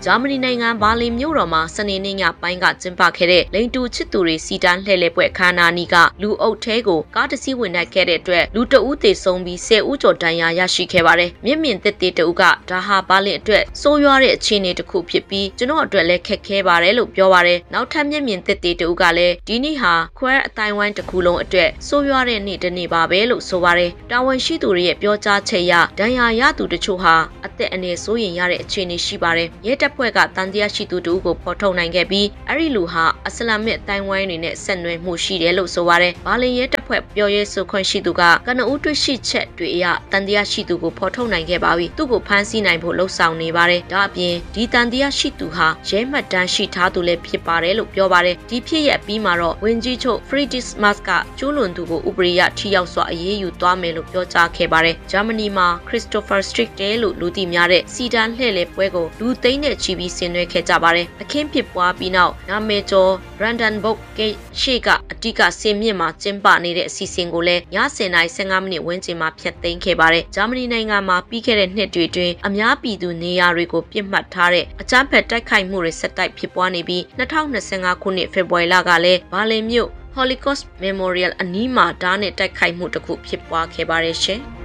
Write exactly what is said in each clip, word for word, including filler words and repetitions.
ဂျာမနီနိုင်ငံဘာလင်မြို့တော်မှာစနေနေ့ညပိုင်းကကျင်းပခဲ့တဲ့လိန်တူချစ်သူတွေစီတန်းလှည့်လည်ပွဲအခမ်းအနားနီးကလူအုပ်ထဲကိုကားတစ်စီးဝင်တိုက်ခဲ့တဲ့အတွက်လူတအုပ်သေဆုံးပြီးဆယ်ဦးကျော်ဒဏ်ရာရရှိခဲ့ပါတယ်။မြင့်မြင့်သက်သေးတအုပ်ကဒါဟာဘာလင်အတွက်ဆိုးရွားတဲ့အခြေအနေတစ်ခုဖြစ်ပြီးကျွန်တော်အတွက်လည်းခက်ခဲပါတယ်လို့ပြောပါတယ်။နောက်ထပ်မြင့်မြင့်သက်သေးတအုပ်ကလည်းဒီနေ့ဟာခွဲအတိုင်းဝိုင်းတစ်ခုလုံးအတွက်ဆိုးရွားတဲ့နေ့တစ်နေ့ပါပဲလို့ဆိုပါတယ်။တာဝန်ရှိသူတွေရဲ့ပြောကြားချက်အရဒဏ်ရာရသူတချို့ဟာအသက်အန္တရာယ်စိုးရိမ်ရတဲ့အခြေအနေရှိပါတယ်။ရဲတပ်ဖွဲ့ကတန်တရားရှိသူတဦးကိုဖော်ထုတ်နိုင်ခဲ့ပြီးအဲ့ဒီလူဟာအစ္စလာမစ်အတိုင်းဝိုင်းတွေနဲ့ဆက်နွယ်မှုရှိတယ်လို့ဆိုပါတယ်။ဘာလင်ရဲတပ်ဖွဲ့ပြောရဲဆိုခွင့်ရှိသူကကနဦးတွေ့ရှိချက်တွေအရတန်တရားရှိသူကိုဖော်ထုတ်နိုင်ခဲ့ပါပြီ။သူ့ကိုဖမ်းဆီးနိုင်ဖို့လှုံ့ဆော်နေပါတယ်။ဒါအပြင်ဒီတန်တရားရှိသူဟာရဲမှတ်တမ်းရှိထားသူလည်းဖြစ်ပါတယ်လို့ပြောပါတယ်။ဒီဖြစ်ရပ်ပြီးမှာတော့ဝင်ကြီးချုပ် Friedrich Merz ကကျူးလွန်သူကိုဥပဒေအရထိရောက်စွာအရေးယူသွားမယ်လို့ပြောကြားခဲ့ပါတယ်။ဂျာမနီမှာ Christopher Street တဲလို့လူသိများတဲ့စီတန်းလှည့်လည်ပွဲကိုလူသိန်းနဲ့ချီပြီးဆင်နွှဲခဲ့ကြပါတယ်။အခင်းဖြစ်ပွားပြီးနောက်နာမည်ကျော် Brandenburg Gate ရှေ့ကအတိကဆင်မြင့်မှာကျင်းပနေတဲ့အစီအစဉ်ကိုလည်းညဆယ်နာရီဆယ်ငါးမိနစ်ဝန်းကျင်မှာဖျက်သိမ်းခဲ့ပါတယ်။ဂျာမနီနိုင်ငံမှာပြီးခဲ့တဲ့နှစ်တွေအတွင်းအများပြည်သူနေရာတွေကိုပြစ်မှတ်ထားတဲ့အကြမ်းဖက်တိုက်ခိုက်မှုတွေဆက်တိုက်ဖြစ်ပွားနေပြီး၂၀၂၅ခုနှစ်ဖေဖော်ဝါရီလကလည်းဘာလင်မြို့ Holocaust Memorial အနီးမှာဓာတ်နဲ့တိုက်ခိုက်မှုတစ်ခုဖြစ်ပွားခဲ့ပါတယ်ရှင်။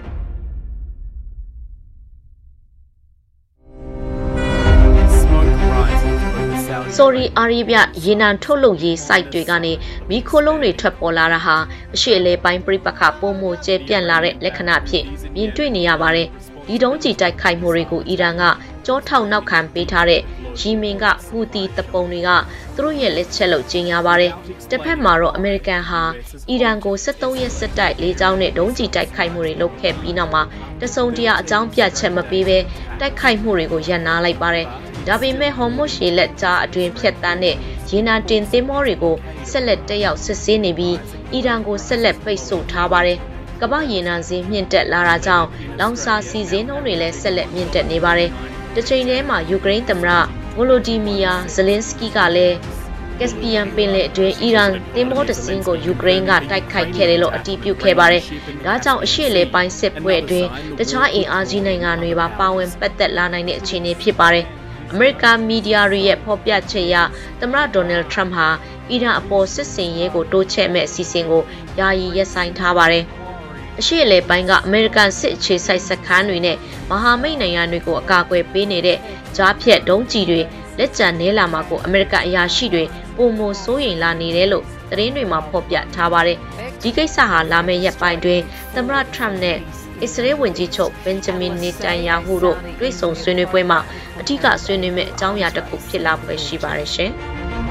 Saudi Arabia ရေနံထုတ်လုပ်ရေး site တွေကနေမီးခိုးလုံးတွေထွက်ပေါ်လာတာဟာအရှေ့အလယ်ပိုင်းပြိပခပုံမှုကျပြန့်လာတဲ့လက္ခဏာဖြစ်မြင်တွေ့နေရပါတယ်။ဒီတုံးကြီးတိုက်ခိုက်မှုတွေကိုအီရန်ကကြောထောက်နောက်ခံပေးထားတဲ့ယီမင်ကဟူသီတပုံတွေကသူတို့ရဲ့လက်ချက်လို့ကြေညာပါတယ်။တစ်ဖက်မှာတော့အမေရိကန်ဟာအီရန်ကိုဆက်သုံးရက်ဆက်တိုက်လေးချောင်းနဲ့ဒုံးကြီးတိုက်ခိုက်မှုတွေလုပ်ခဲ့ပြီးနောက်မှာတစုံတရာအကြောင်းပြချက်မပေးဘဲတိုက်ခိုက်မှုတွေကိုရပ်နားလိုက်ပါတယ်။ဒါပေမဲ့ဟော်မုရှေလက်ကြားအတွင်ဖြတ်တန်းတဲ့ရေနံတင်သင်္ဘောတွေကိုဆက်လက်တက်ရောက်စစ်ဆေးနေပြီးအီရန်ကိုဆက်လက်ပိတ်ဆို့ထားပါတယ်။ကမ္ဘာရေနံဈေးမြင့်တက်လာတာကြောင့်လောင်စာစီဈေးနှုန်းတွေလည်းဆက်လက်မြင့်တက်နေပါတယ်။တစ်ချိန်တည်းမှာယူကရိန်းသမ္မတဗိုလိုဒီမီယာဇလင်းစကီကလည်းကက်စပီယန်ပင်လယ်အတွင်းအီရန်သင်္ဘောတစ်စင်းကိုယူကရိန်းကတိုက်ခိုက်ခဲ့တယ်လို့အတည်ပြုခဲ့ပါတယ်။ဒါကြောင့်အရှေ့လေပိုင်းစစ်ပွဲအတွင်းတခြားအင်အားကြီးနိုင်ငံတွေပါပါဝင်ပတ်သက်လာနိုင်တဲ့အခြေအနေဖြစ်ပါတယ်။အမေရိကန်မီဒီယာတွေရဲ့ဖော်ပြချက်အရသမ္မတဒေါ်နယ်ထရမ့်ဟာအီရန်အပေါ်စစ်စင်ရေးကိုတိုးချဲ့မဲ့အစီအစဉ်ကိုယာယီရပ်ဆိုင်းထားပါတယ်။အရှေ့အလယ်ပိုင်းကအမေရိကန်စစ်အခြေစိုက်စခန်းတွေနဲ့မဟာမိတ်နိုင်ငံတွေကိုအကာအကွယ်ပေးနေတဲ့ကြားဖြတ်ဒုံးကျည်တွေလက်ကျန်နေလာမှာကိုအမေရိကန်အရာရှိတွေပုံမစိုးရိမ်လာနေတယ်လို့သတင်းတွေမှာဖော်ပြထားပါတယ်။ဒီကိစ္စဟာလာမယ့်ရက်ပိုင်းတွင်သမ္မတထရမ့်နဲ့အစ္စရေးဝန်ကြီးချုပ်ဘင်ဂျမင်နေတန်ယာဟုတို့တွေ့ဆုံဆွေးနွေးပွဲမှာအထူးကဆွေးနွေးမယ့်အကြောင်းအရာတစ်ခုဖြစ်လာဖွယ်ရှိပါတယ်ရှင်။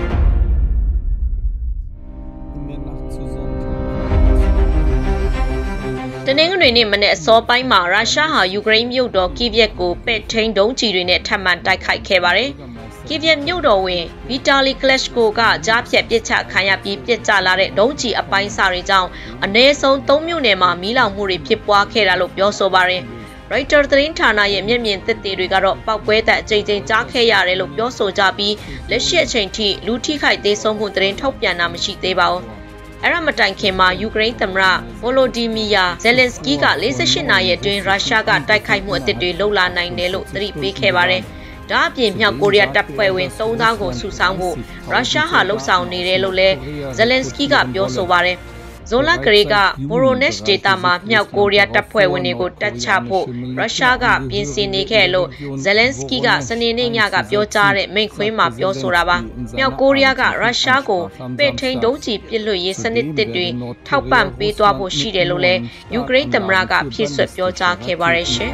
တနင်္ဂနွေနေ့မနေ့အစောပိုင်းမှာရုရှားဟာယူကရိန်းမြို့တော်ကီဗျက်ကိုပဲ့ထိန်းဒုံးကျည်တွေနဲ့ထပ်မံတိုက်ခိုက်ခဲ့ပါတယ်။ကီဗျက်မြို့တော်ဝင်ဗီတာလီကလက်ရှ်ကိုကကြားဖြတ်ပစ်ချခံရပြီးပြစ်ကျလာတဲ့ဒုံးကျည်အပိုင်းစာတွေကြောင့်အနည်းဆုံးသုံးမြို့နယ်မှာမီးလောင်မှုတွေဖြစ်ပွားခဲ့တာလို့ပြောဆိုပါတယ်။ Reuters သတင်းဌာနရဲ့မျက်မြင်သက်သေတွေကတော့ပောက်ကွဲတဲ့အကြိမ်ကြိမ်ကြားခဲ့ရတယ်လို့ပြောဆိုကြပြီးလက်ရှိအချိန်ထိလူထိခိုက်သေးဆုံးမှုသတင်းထုတ်ပြန်တာမရှိသေးပါဘူး။အဲ့ဒါမတိုင်ခင်မှာယူကရိန်းသမ္မတဗိုလိုဒီမီယာဇယ်လင်စကီက၄၈နာရီအတွင်းရုရှားကတိုက်ခိုက်မှုအသစ်တွေလှုပ်လာနိုင်တယ်လို့သတိပေးခဲ့ပါတယ်။ဒါအပြင်မြောက်ကိုရီးယားတပ်ဖွဲ့ဝင်သုံးသောင်းကိုစုဆောင်းဖို့ရုရှားဟာလှုပ်ဆောင်နေတယ်လို့လည်းဇယ်လင်စကီကပြောဆိုပါတယ်။ဇိုလာကရေကဗိုရိုနက်စ်ဒေတာမှာမြောက်ကိုရီးယားတပ်ဖွဲ့ဝင်တွေကိုတပ်ချဖို့ရုရှားကပြင်ဆင်နေခဲ့လို့ဇယ်လင်စကီကစနေနေ့ညကပြောကြားတဲ့မိန့်ခွန်းမှာပြောဆိုတာပါမြောက်ကိုရီးယားကရုရှားကိုပဲ့ထိန်းဒုံးကျည်ပစ်လွှတ်ရေးစနစ်တစ်တွေထောက်ပံ့ပေးသွားဖို့ရှိတယ်လို့လည်းယူကရိန်းသမ္မတကဖြည့်ဆွတ်ပြောကြားခဲ့ပါတယ်ရှင်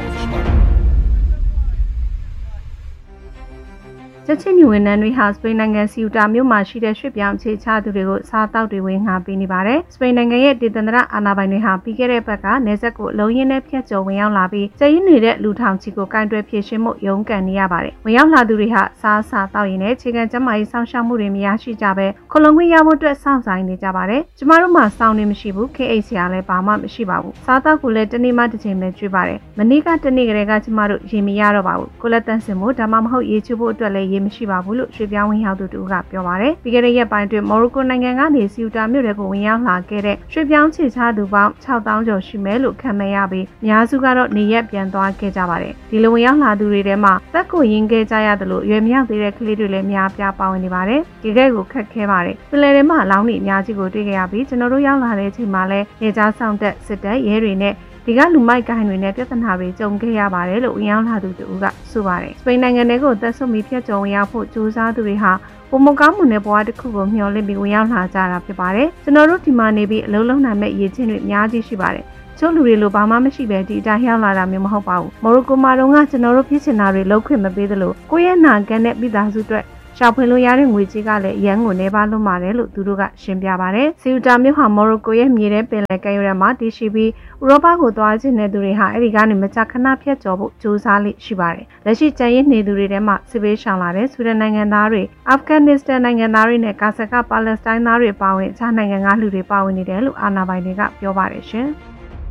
ချက်ချင်းညီဝန်ထမ်းတွေဟာစပိန်နိုင်ငံစီယူတာမြို့မှာရှိတဲ့ရွှေ့ပြောင်းအခြေချသူတွေကိုစားတောက်တွေဝင်ငှားပေးနေပါတယ်။စပိန်နိုင်ငံရဲ့ဒေသန္တရအာဏာပိုင်တွေဟာပြီးခဲ့တဲ့ဘက်ကနေဆက်ကိုအလုံးရင်းနဲ့ဖျက်ကျော်ဝင်ရောက်လာပြီးကျင်းနေတဲ့လူထောင်ချီကိုကင်တွယ်ဖြည့်ရှင်းမှုရုန်းကန်နေရပါတယ်။ဝင်ရောက်လာသူတွေဟာစားစားတောက်ရင်းနဲ့ခြေခံကျန်းမာရေးစောင့်ရှောက်မှုတွေမရရှိကြဘဲခလုံးခွင့်ရဖို့အတွက်စောင့်ဆိုင်နေကြပါတယ်။ကျမတို့မှာစောင့်နေမရှိဘူး K H ဆရာလည်းဘာမှမရှိပါဘူး။စားတောက်ကိုလည်းတနေ့မှတစ်ချိန်ပဲကျွေးပါတယ်။မနေ့ကတနေ့ကလေးကကျမတို့ရေမရတော့ပါဘူး။ကိုလက်တန်စင်မို့ဒါမှမဟုတ်ရေချိုးဖို့အတွက်လည်းရေမရှိပါဘူးလို့ရွှေပြောင်းဝင်ရောက်သူတို့ကပြောပါတယ်ပြီးခဲ့တဲ့ရက်ပိုင်းတွင်မော်ရိုကိုနိုင်ငံကနေစီယူတာမြို့တွေကိုဝင်ရောက်လာခဲ့တဲ့ရွှေပြောင်းခြေချသူပေါင်း၆သောင်းကျော်ရှိမယ်လို့ခန့်မှန်းရပြီးအများစုကတော့နေရက်ပြန်သွားခဲ့ကြပါတယ်ဒီလိုဝင်ရောက်လာသူတွေထဲမှာတက်ကိုရင်းခဲ့ကြရတယ်လို့ရွယ်မြောက်သေးတဲ့ကလေးတွေလည်းများပြားပါဝင်နေပါတယ်ဒီကဲကိုခက်ခဲပါတယ်ပလယ်ထဲမှာအလောင်းတွေအများကြီးကိုတွေ့ခဲ့ရပြီးကျွန်တော်တို့ရောက်လာတဲ့အချိန်မှာလည်းနေကြားဆောင်တက်စစ်တပ်ရဲတွေနဲ့ဒီကလူမိုက်ကိုင်းတွေနဲ့ပြဿနာတွေကြုံခဲ့ရပါတယ်လို့ဝင်ရောက်လာသူတို့ကဆိုပါတယ်စပိန်နိုင်ငံတွေကိုသက်ဆုပ်ပြီးဖျက်ချော်ဝင်ရောက်ဖို့ကြိုးစားသူတွေဟာပုံမကောင်းမှုနဲ့ဘဝတစ်ခုကိုမျှော်လင့်ပြီးဝင်ရောက်လာကြတာဖြစ်ပါတယ်ကျွန်တော်တို့ဒီမှာနေပြီးအလုံးလုံးနိုင်မဲ့ရည်ချင်းတွေအများကြီးရှိပါတယ်ချို့လူတွေလိုဘာမှမရှိပဲဒီအတိုင်းရောက်လာတာမျိုးမဟုတ်ပါဘူးမော်ရိုကိုမှာတော့ကကျွန်တော်တို့ဖြစ်ချင်တာတွေလုပ်ခွင့်မပေးသလိုကိုယ့်ရဲ့နာကန်တဲ့ပြည်သားစုအတွက်ရှာဖွေလို့ရတဲ့ငွေကြေးကလည်းရန်ကိုနေပါလို့ပါတယ်လို့သူတို့ကရှင်းပြပါတယ်။စီယူတာမြို့ဟာမော်ရိုကိုရဲ့မြေထဲပင်လယ်ကမ်းရိုးတန်းမှာတည်ရှိပြီးဥရောပကိုသွားခြင်းတဲ့သူတွေဟာအဲဒီကနေမကြာခဏဖြတ်ကျော်ဖို့ကြိုးစားလိရှိပါတယ်။လက်ရှိကျန်ရစ်နေသူတွေထဲမှာစစ်ဘေးရှောင်လာတဲ့ဆွီဒင်နိုင်ငံသားတွေအာဖဂန်နစ္စတန်နိုင်ငံသားတွေနဲ့ကာဇက်ကပါလက်စတိုင်းသားတွေပါဝင်အခြားနိုင်ငံကလူတွေပါဝင်နေတယ်လို့အာဏာပိုင်တွေကပြောပါတယ်ရှင်။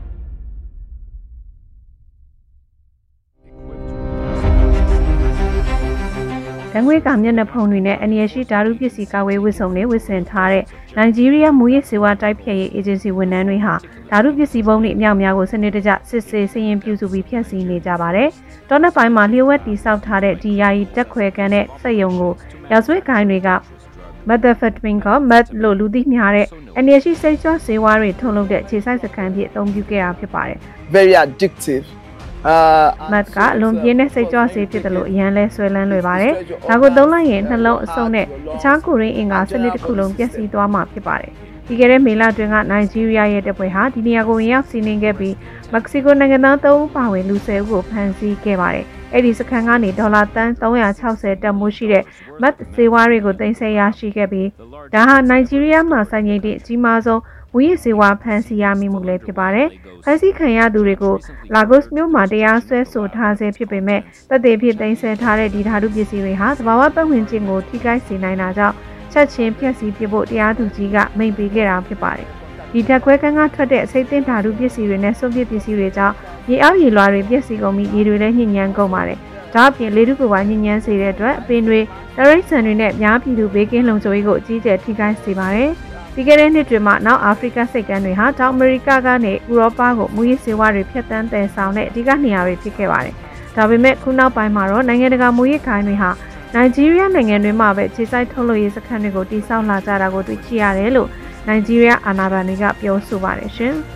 တန်ငွေကမျက်နှာဖုံးတွေနဲ့အနီရရှိဓာတုပစ္စည်းကာဝေးဝစ်စုံတွေဝစ်ဆင်ထားတဲ့နိုင်ဂျီးရီးယားမူရစ်စေဝါတိုက်ဖျက်ရေးအေဂျင်စီဝန်ထမ်းတွေဟာဓာတုပစ္စည်းပုံတွေအများများကိုစနစ်တကျစစ်ဆေးစည်ရင်ပြုစုပြီးဖျက်ဆီးနေကြပါတယ်။တောနက်ပိုင်းမှာလျှို့ဝှက်တိစောက်ထားတဲ့ဒီယာယီတက်ခွဲကန်တဲ့စက်ယုံကိုရာဇဝတ်ဂိုင်းတွေကmethamphetamine က meth လို့လူသိများတဲ့အနီရရှိစိတ်ကြွဆေးဝါးတွေထုတ်လုပ်တဲ့ခြေဆိုင်စခန်းဖြစ်အသုံးပြုခဲ့တာဖြစ်ပါတယ်။ Very addictive မတ်ကအလွန်ပြင်းတဲ့စိတ်ကြွဆေးဖြစ်တယ်လို့အရန်လဲဆွဲလန်းလွယ်ပါတယ်။ဒါကိုသုံးလိုက်ရင်နှလုံးအဆုတ်နဲ့အခြားကိုရင်းအင်္ဂါစနစ်တစ်ခုလုံးပျက်စီးသွားမှာဖြစ်ပါတယ်။ဒီကနေ့မေလတွင်ကနိုင်ဂျီးရီးယားရဲ့တပ်ဖွဲ့ဟာဒီနေရာကိုဝင်ရောက်စီးနင်းခဲ့ပြီးမက္ကဆီကိုနိုင်ငံသားသုံးဦးပါဝင်လူဆယ်ဦးကိုဖမ်းဆီးခဲ့ပါတယ်။အဲ့ဒီစခန်းကနေဒေါ်လာတန်၃၆၀တန်မိုးရှိတဲ့မတ်ဆေးဝါးတွေကိုတင်ဆက်ရရှိခဲ့ပြီးဒါဟာနိုင်ဂျီးရီးယားမှာစိုင်းငိမ့်တဲ့အကြီးမားဆုံးဝီစေဝါဖန်စီရမိမှုလည်းဖြစ်ပါတယ်။ဖန်စီခံရသူတွေကိုလာဂိုစ်မြို့မှာတရားစွဲဆိုထားဆဲဖြစ်ပေမဲ့တပ်တွေဖြစ်တင်ဆက်ထားတဲ့ဒီဓာတုပစ္စည်းတွေဟာသဘာဝပတ်ဝန်းကျင်ကိုထိခိုက်စေနိုင်တာကြောင့်ချက်ချင်းဖျက်ဆီးပစ်ဖို့တရားသူကြီးကမိန့်ပေးခဲ့တာဖြစ်ပါတယ်။ဒီတက်ခွဲကန်းကထွက်တဲ့အစိတ်သင့်ဓာတုပစ္စည်းတွေနဲ့စွန့်ပစ်ပစ္စည်းတွေကြောင့်ရေအောက်ရေလွှာတွေပျက်စီးကုန်ပြီးရေတွေလည်းညှဉ်းညမ်းကုန်ပါတယ်။ဒါ့အပြင်လေထုကိုပါညှဉ်းညမ်းစေတဲ့အတွက်အပင်တွေတရိတ်ဆန်တွေနဲ့များပြည်သူဘေးကင်းလုံခြုံရေးကိုအကြီးအကျယ်ထိခိုက်စေပါတယ်။ပြီးခဲ့တဲ့နှစ်တွင်မှနောက်အာဖရိကစိတ်ကမ်းတွေဟာတောင်အမေရိကကနေဥရောပကိုမူရစ်ဆေးဝါးတွေဖျက်ဆီးတည်ဆောင်တဲ့အဓိကနေရာတွေဖြစ်ခဲ့ပါတယ်။ဒါပေမဲ့ခုနောက်ပိုင်းမှာတော့နိုင်ငံတကာမူရစ်ခိုင်းတွေဟာနိုင်ဂျီးရီးယားနိုင်ငံတွင်းမှာပဲခြေစိုက်ထုတ်လုပ်ရေးစခန်းတွေကိုတည်ဆောက်လာကြတာကိုတွေ့ရှိရတယ်လို့နိုင်ဂျီးရီးယားအာဏာပိုင်တွေကပြောဆိုပါတယ်ရှင်။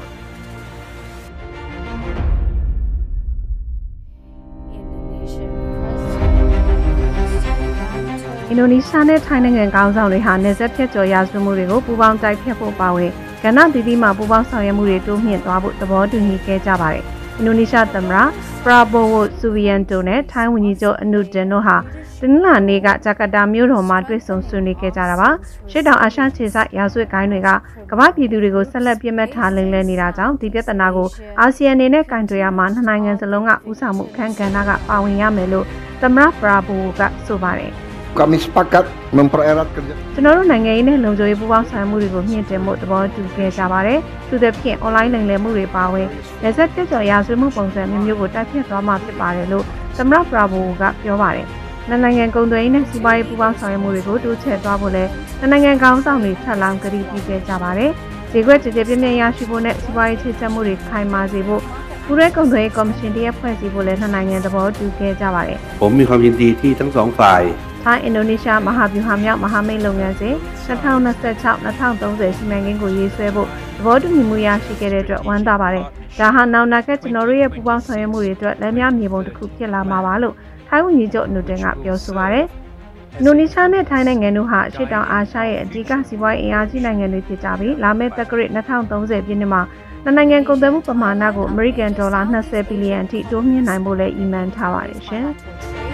အင်ဒိုနီးရှားနဲ့ထိုင်းနိုင်ငံကောင်းဆောင်တွေဟာနေဆက်ဖြတ်ကျော်ရာဇဝတ်မှုတွေကိုပူးပေါင်းတိုက်ဖျက်ဖို့ပါဝင်ကဏ္ဍသီးသီးမှာပူးပေါင်းဆောင်ရွက်မှုတွေတိုးမြှင့်သွားဖို့သဘောတူညီခဲ့ကြပါတယ်။အင်ဒိုနီးရှားသမ္မတပရာဘိုဝိုဆူဗီယန်တိုနဲ့ထိုင်းဝန်ကြီးချုပ်အနုဒင်တို့ဟာတနင်္လာနေ့ကဂျကာတာမြို့တော်မှာတွေ့ဆုံဆွေးနွေးခဲ့ကြတာပါ။ရှေ့တောင်အာရှခြေစိုက်ရာဇဝတ်ဂိုင်းတွေကကမ္ဘာပြည်သူတွေကိုဆက်လက်ပြစ်မှတ်ထားလိမ့်လည်နေတာကြောင့်ဒီပြဿနာကိုအာဆီယံအနေနဲ့ကင်တွယ်ရမှာနှစ်နိုင်ငံစလုံးကဦးဆောင်မှုအခမ်းကဏ္ဍကပါဝင်ရမယ်လို့သမ္မတပရာဘိုဝိုကဆိုပါတယ်။ Kami sepakat mempererat kerja ကျွန်တော်တို့နိုင်ငံရေးနဲ့လုံခြုံရေးပူးပေါင်းဆောင်မှုတွေကိုမြင့်တင်ဖို့သဘောတူခဲ့ကြပါတယ်။သူသဖြင့် online လိမ်လည်မှုတွေပါဝင်လက်ဆက်ပြကျော်ရာဇဝတ်မှုပုံစံမျိုးမျိုးကိုတိုက်ဖျက်သွားမှာဖြစ်ပါတယ်လို့သမ္မတပရာဘိုကပြောပါတယ်။နိုင်ငံကုန်သွယ်ရေးနဲ့စီးပွားရေးပူးပေါင်းဆောင်ရွက်မှုတွေကိုတိုးချဲ့သွားဖို့လည်းနိုင်ငံကောင်းဆောင်တွေထပ်လောင်းကတိပြုခဲ့ကြပါတယ်။ဈေးကွက်ကြည်ကြည်ပြည့်ပြည့်ရရှိဖို့နဲ့စီးပွားရေးချိတ်ဆက်မှုတွေခိုင်မာစေဖို့ပူးရဲကုန်သွယ်ရေးကော်မရှင်တရက်ဖွဲ့စည်းဖို့လည်းနိုင်ငံသဘောတူခဲ့ကြပါတယ်။ผมมีความยินดีที่ทั้งสองฝ่ายထိုင်းအင်ဒိုနီးရှားမဟာဗျူဟာမြောက်မဟာမိတ်လုပ်ငန်းစဉ်၂၀၂၆-၂၀၃၀စီမံကိန်းကိုရေးဆွဲဖို့သဘောတူညီမှုရရှိခဲ့တဲ့အတွက်ဝမ်းသာပါတယ်။ဒါဟာနောက်နာကကျွန်တော်တို့ရဲ့ပူးပေါင်းဆောင်ရွက်မှုတွေအတွက်လက်များမြေပုံတစ်ခုဖြစ်လာမှာပါလို့ထိုင်းဝန်ကြီးချုပ်အနုတင်ကပြောဆိုပါတယ်။အင်ဒိုနီးရှားနဲ့ထိုင်းနိုင်ငံတို့ဟာအရှေ့တောင်အာရှရဲ့အဓိကစီးပွားရေးအင်အားကြီးနိုင်ငံတွေဖြစ်ကြပြီးလာမယ့်သက္ကရာဇ်၂၀၃၀ပြည့်နှစ်မှာနိုင်ငံကုန်သွယ်မှုပမာဏကိုအမေရိကန်ဒေါ်လာ၂၀ဘီလီယံအထိတိုးမြှင့်နိုင်ဖို့လည်းရည်မှန်းထားပါတယ်ရှင်။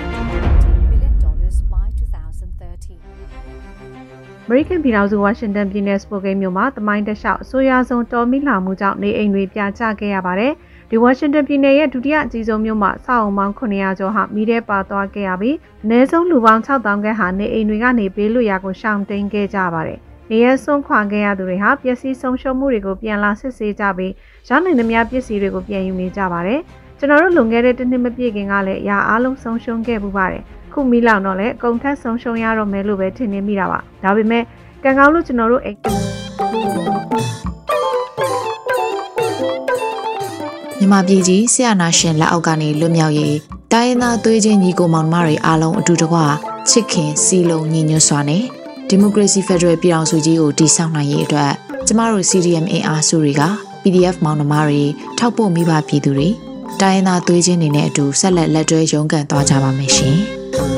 အမေရိကန်ပြည်ထောင်စုဝါရှင်တန်ပြည်နယ်စပိုကိန်းမြို့မှာသမိုင်းတလျှောက်အဆိုးရွားဆုံးတော်မိလာမှုကြောင့်နေအိမ်တွေပြာကျခဲ့ရပါတယ်။ဒီဝါရှင်တန်ပြည်နယ်ရဲ့ဒုတိယအကြီးဆုံးမြို့မှာအဆောက်အုံပေါင်းခုနှစ်ရာကျော်ဟာမီးထဲပါသွားခဲ့ရပြီးအနည်းဆုံးလူပေါင်းခြောက်သောင်းခန့်ဟာနေအိမ်တွေကနေဘေးလွတ်ရာကိုရှောင်တိန်ခဲ့ကြပါတယ်။နေရဆွန့်ခွာခဲ့ရသူတွေဟာပျက်စီးဆုံးရှုံးမှုတွေကိုပြန်လာစစ်ဆေးကြပြီးရနိုင်သမျှပစ္စည်းတွေကိုပြန်ယူနေကြပါတယ်။ကျွန်တော်တို့လွန်ခဲ့တဲ့တစ်နှစ်မပြည့်ခင်ကလည်းအရာအလုံးဆုံးရှုံးခဲ့ပူပါတယ်။ခုမီလောက်တော့လေအကုန်ထက်ဆုံးရှုံးရတော့မယ်လို့ပဲထင်နေမိတာပါဒါပေမဲ့ကံကောင်းလို့ကျွန်တော်တို့အိမ်မြန်မာပြည်ကြီးဆရာနာရှင်လက်အောက်ကနေလွတ်မြောက်ရေးတိုင်းရင်းသားသွေးချင်းညီကိုမောင်နှမတွေအားလုံးအတူတကွချစ်ခင်စီလုံးညီညွတ်စွာနဲ့ဒီမိုကရေစီဖက်ဒရယ်ပြည်ထောင်စုကြီးကိုတည်ဆောက်နိုင်ရေးအတွက်ကျမတို့ စီ ဒီ အမ် အင်အားစုတွေက ပီ ဒီ အက်ဖ် မောင်နှမတွေထောက်ပို့မိဘပြည်သူတွေတိုင်းရင်းသားသွေးချင်းတွေနဲ့အတူဆက်လက်လက်တွဲရုန်းကန်သွားကြပါမယ်ရှင်။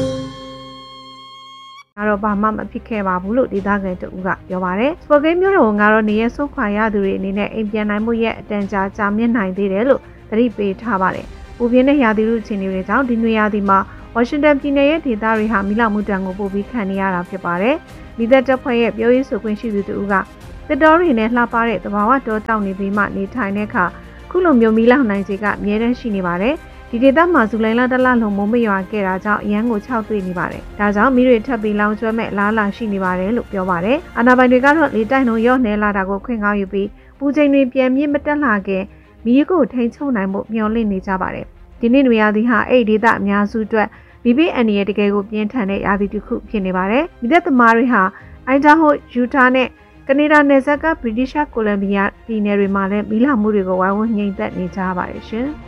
ငါတော့ဘာမှမဖြစ်ခဲ့ပါဘူးလို့ဒေသခံတဦးကပြောပါတယ်။စပိုကိန်းမျိုးတော်ငါတော့နေရဆုတ်ခွာရသူတွေအနေနဲ့အိမ်ပြန်နိုင်မှုရဲ့အတန်ကြာကြာမြင့်နိုင်သေးတယ်လို့သတိပေးထားပါတယ်။ပူပြင်းတဲ့ရာသီဥတုအခြေအနေတွေကြောင့်ဒီနွေရာသီမှာဝါရှင်တန်ပြည်နယ်ရဲ့ဒေသတွေဟာမိလောက်မှုတန်ကိုပို့ပြီးခံနေရတာဖြစ်ပါတယ်။မိသက်တပ်ဖွဲ့ရဲ့ပြောရေးဆိုခွင့်ရှိသူတဦးကတစ်တော်တွေနဲ့လှပတဲ့သဘာဝတောတောင်နေပြီးမှနေထိုင်တဲ့အခါခုလိုမျိုးမိလောက်နိုင်ခြေကအများတန်းရှိနေပါတယ်။ဒီဒေသမှာဇူလိုင်လတလလုံးမိုးမရွာခဲ့တာကြောင့်အရန်ကိုခြောက်သွေ့နေပါတယ်။ဒါကြောင့်မိတွေထပ်ပြီးလောင်ကျွမ်းမဲ့လားလာရှိနေပါတယ်လို့ပြောပါတယ်။အာဏာပိုင်တွေကတော့လေတိုက်နှုန်းရော့နေလာတာကိုခွင့်ကောင်းယူပြီးပူချိန်တွေပြန်မြင့်မတက်လာခင်မိကိုထိန်ချုံနိုင်မှုမျှော်လင့်နေကြပါတယ်။ဒီနေ့နွေရာသီဟာအဲ့ဒီဒေသအများစုအတွက်ဘီဘီအန်ဒီရဲ့တကယ်ကိုပြင်းထန်တဲ့ရာသီတစ်ခုဖြစ်နေပါတယ်။မိသက်သမားတွေဟာအိုင်ဒါဟိုယူတာနဲ့ကနေဒါနယ်စပ်ကဗြိတိရှ်ကိုလံဘီယာပြည်နယ်တွေမှာလည်းမိလာမှုတွေကိုဝိုင်းဝန်းငြိမ်သက်နေကြပါတယ်ရှင်။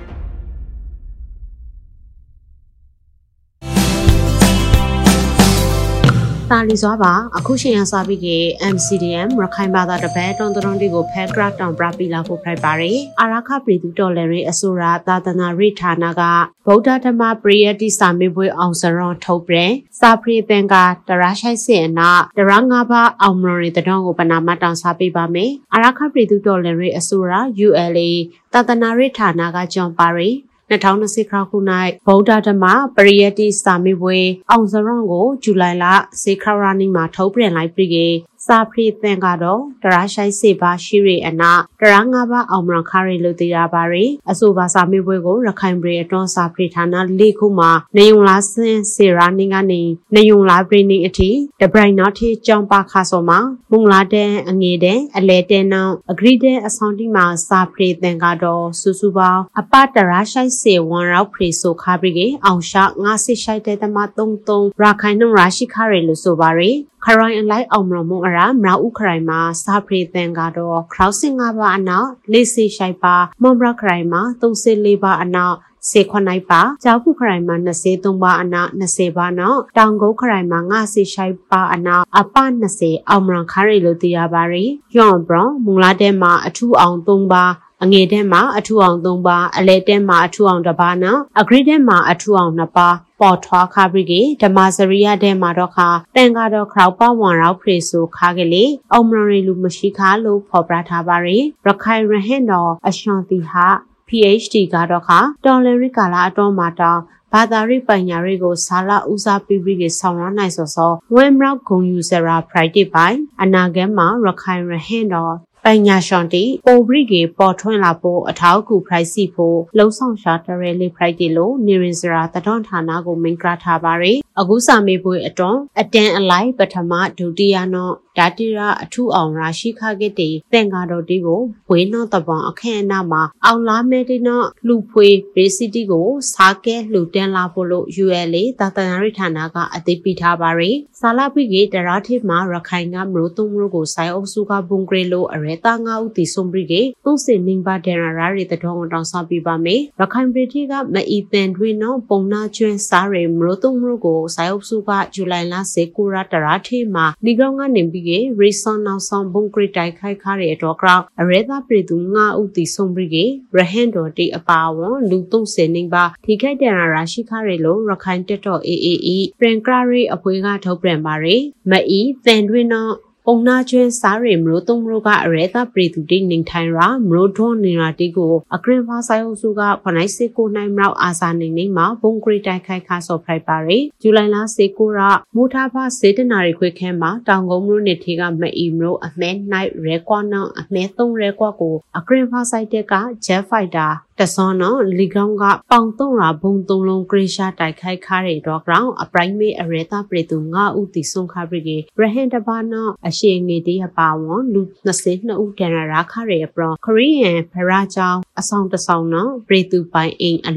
တာလီစွာပါအခုရှင်ရစာပြီးက အမ် စီ ဒီ အမ် ရခိုင်ဘာသာတပတ်တွန်တွန်တီကိုဖဲကရတောင်ပရပီလာဖို့ဖိုက်ပါရီအာရခပြည်သူတော်လည်းအစိုးရသာသနာရိဌာနကဗုဒ္ဓဓမ္မပရိယတိစာမေပွဲအောင်စရွန်ထုတ်ပြန်စာပရိသင်္ကာတရရှိုက်စင်နာတရငါးပါးအောင်မရတဲ့တောင်းကိုပနာမတောင်စာပေးပါမယ်အာရခပြည်သူတော်လည်းအစိုးရ ယူ အယ် အေ သာသနာရိဌာနကဂျွန်ပါရီ၂၀၂၀ခရောက်ခု၌ဗုဒ္ဓဓမ္မပရိယတိစာမေပွဲအောင်စရွန်ကိုဇူလိုင်လစေခရနီမှာထုတ်ပြန်လိုက်ပြီးကစာပရိသင်္ကတော့တရရှိုက်စေပါရှိရအနာတရငါးပါးအောင်မရခရီလို့သိရပါရီအဆိုပါစာမေပွဲကိုရခိုင်ပြည်အတွန်းစာပရိဌာနလေးခုမှာနေုံလားစင်စေရာနင်းကနေနေုံလားပရိနေအထိတပရိုင်နောက်ထိကြောင်းပါခါစောမှာမုံလာတဲ့အငေတဲ့အလဲတဲ့နောက်အဂရိတဲ့အဆောင်တိမှာစာပရိသင်္ကတော့စုစုပေါင်းအပတရရှိုက်စေဝန်ရောက်ဖရီဆိုခါပြီးကအောင်ရှာငါးစစ်ရှိုက်တဲ့တမသုံးသုံးရခိုင်နှုံရရှိခရီလို့ဆိုပါရီခရိုင်အလိုက်အောင်မရမုံအရာမရာဥခရိုင်မှာစာပရိသင်္ကတော့ခရောက်စင်ငါးပါးအနောက်လေးစီရှိုက်ပါမွန်ဘရခရိုင်မှာသုံးစစ်လေးပါးအနောက်စေခွန်နိုင်ပါကြောက်ခုခရိုင်မှာနှစ်သုံးပါးအနောက်နှစ်ပါးနောက်တောင်ကုန်းခရိုင်မှာငါးစီရှိုက်ပါအနောက်အပနှစ်အောင်မရခရီလို့သိရပါရီယွန်ဘရမုံလာတဲ့မှာအထူးအောင်သုံးပါးအငယ်တဲ့မှာအထူးအောင်သုံးပါးအလဲတဲ့မှာအထူးအောင်တစ်ပါးနောက်အဂရိတဲ့မှာအထူးအောင်နှစ်ပါးပေါ်ထွားခါပရိကေဓမ္မစရိယတဲ့မှာတော့ခါတန်ကတော့ခရောက်ပဝန်ရောက်ဖရေဆိုခါကလေးအောင်မရလူမရှိခါလို့ဖော်ပြထားပါရီရခိုင်ရဟင်တော်အရှွန်တီဟာ ပီ အိတ်ချ် ဒီ ကတော့ခါတော်လရီကာလာအတော်မှာတောင်းဘာသာရိပညာတွေကိုစာလဦးစားပေးပြီးဆောင်ရနိုင်စောစောဝဲမရောက်ဂုံယူစရာဖရိုက်ဒေးပိုင်းအနာဂတ်မှာရခိုင်ရဟင်တော်ပညာရှင်တီပိုဘရိကေပေါ်ထွန်းလာဖို့အထောက်အကူဖရိုက်စီဖို့လုံဆောင်ရှာတရဲလေးဖရိုက်တီလို့နေရင်စရာတတော်ဌာနကိုမင်္ဂလာထားပါရီအခုစာမေးပွဲအတွန်းအတန်အလိုက်ပထမဒုတိယနောဒါတိရအထူးအောင်ရာရှိခခဲ့တဲ့သင်္ကာတော်တီကိုဝေနောတပံအခမ်းအနားမှာအောင်လာမဲတိနောလူဖွေဘေစီတီကိုစားကဲလှူတန်းလာဖို့လို့ ယူ အယ် အေ သာသနာ့ဌာနကအသိပေးထားပါရီစာလပိကေတရာထိမှာရခိုင်ကမလို့သုံးမျိုးကိုဆိုင်အုပ်စုကဘုံဂရေလို့အရဲသားငါးဦးတီဆုံးပြီးကေသုံးစင်နင်းပါဒရရာရီတတော်တောင်းစားပြပါမယ်ရခိုင်ပြည်တီကမအီတန်တွင်နောပုံနာကျွန်းစားရီမလို့သုံးမျိုးကိုဆိုင်အုပ်စုကဇူလိုင်လစေကိုရာတရာထိမှာဒီကောင်ကနေပြီးကေရီဆွန်နောက်ဆောင်ဘုံဂရေတိုက်ခိုက်ခါရတဲ့တော့ကောင်အရဲသားပြည်သူငါးဦးတီဆုံးပြီးကေရဟန်တော်တီအပါဝန်လူသုံးစင်နင်းပါထိခိုက်ဒရရာရှိခါရလို့ရခိုင်တက်တော် အေ အေ အီ ပရင်ကရီအဖွဲကထုတ်ပြန်ပါရီမအီတန်တွင်နောပုံနာကျွန်းစားရီမလို့သုံးမျိုးကအရဲသားပြည်သူတိနေထိုင်ရာမလို့ထွန်းနေရာတီကိုအကရင်ဖာဆိုင်အုပ်စုကခနိုင်စစ်ကိုနိုင်မြောက်အာစာနေနေမှာဘုံဂရီတိုက်ခိုက်ခါဆော့ဖရိုက်ပါရီဇူလိုင်လစေကိုရမူထားဖာစေတနာရီခွေခဲမှာတောင်ကုန်းမျိုးနေထေကမအီမလို့အမဲနိုင်ရဲကွာနောင်အမဲသုံးရဲကွာကိုအကရင်ဖာဆိုင်တက်ကဂျက်ဖိုက်တာတဆောနော်လီကောင်ကပေါင်သုံးရာဘုံသုံးလုံးဂရီရှာတိုက်ခိုက်ခါရတော့ကောင်အပရိုင်မေအရဲသားပြည်သူငါးဦးတီဆုံးခါပြီးကေရဟန်တပါနော်အရှိငေတီးအပါဝန်လူနှစ်စိနှစ်ဦးတန်ရာခါရရပရခရီးယန်ဖရာချောင်းအဆောင်တဆောင်နော်ပြည်သူပိုင်အိမ်အလုံး